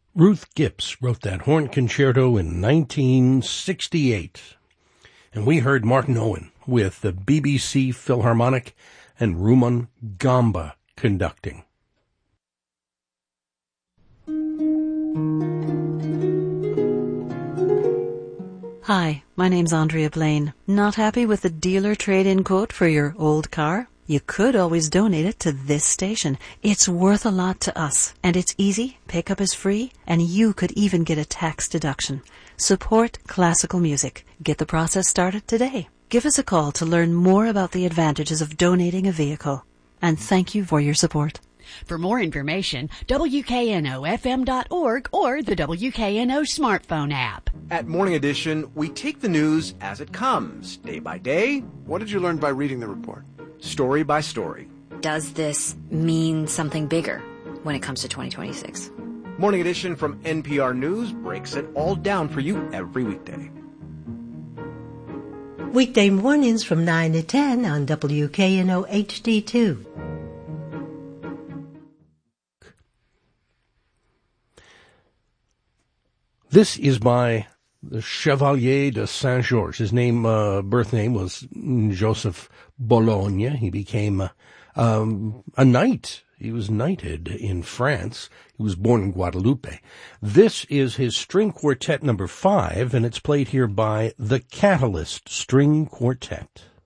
Ruth Gibbs wrote that horn concerto in 1968. And we heard Martin Owen with the BBC Philharmonic and Rumon Gamba conducting. Hi, my name's Andrea Blaine. Not happy with the dealer trade-in quote for your old car? You could always donate it to this station. It's worth a lot to us, and it's easy, pickup is free, and you could even get a tax deduction. Support classical music. Get the process started today. Give us a call to learn more about the advantages of donating a vehicle. And thank you for your support. For more information, WKNOFM.org or the WKNO smartphone app. At Morning Edition, we take the news as it comes, day by day. What did you learn by reading the report? Story by story. Does this mean something bigger when it comes to 2026? Morning Edition from NPR News breaks it all down for you every weekday. Weekday mornings from 9 to 10 on WKNO HD2. This is by the Chevalier de Saint-Georges. His name, birth name was Joseph Bologna. He became a knight. He was knighted in France. He was born in Guadeloupe. This is his string quartet number 5, and it's played here by the Catalyst String Quartet.